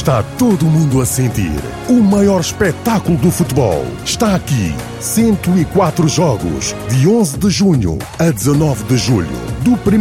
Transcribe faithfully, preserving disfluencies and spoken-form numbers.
está todo mundo a sentir. O maior espetáculo do futebol está aqui. cento e quatro jogos, de onze de junho a dezanove de julho. Do primeiro